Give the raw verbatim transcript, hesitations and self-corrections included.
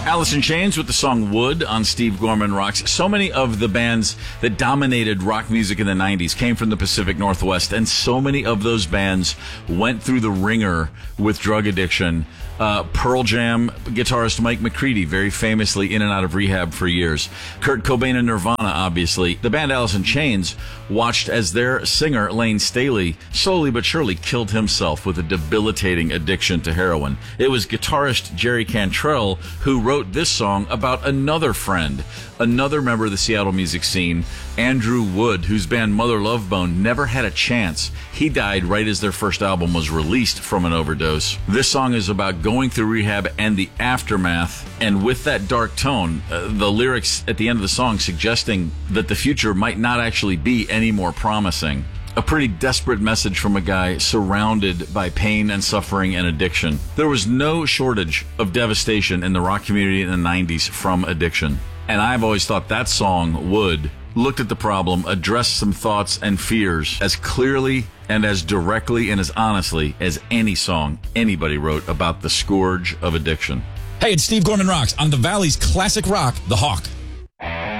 Alice in Chains with the song Wood on Steve Gorman Rocks. So many of the bands that dominated rock music in the nineties came from the Pacific Northwest, and so many of those bands went through the ringer with drug addiction. Uh, Pearl Jam guitarist Mike McCready, very famously in and out of rehab for years. Kurt Cobain and Nirvana, obviously. The band Alice in Chains watched as their singer, Lane Staley, slowly but surely killed himself with a debilitating addiction to heroin. It was guitarist Jerry Cantrell who wrote this song about another friend, another member of the Seattle music scene, Andrew Wood, whose band Mother Love Bone never had a chance. He died right as their first album was released from an overdose. This song is about going through rehab and the aftermath, and with that dark tone, uh, the lyrics at the end of the song suggesting that the future might not actually be any more promising. A pretty desperate message from a guy surrounded by pain and suffering and addiction. There was no shortage of devastation in the rock community in the nineties from addiction. And I've always thought that song, Wood, looked at the problem, addressed some thoughts and fears as clearly and as directly and as honestly as any song anybody wrote about the scourge of addiction. Hey, it's Steve Gorman Rocks on the Valley's classic rock, The Hawk.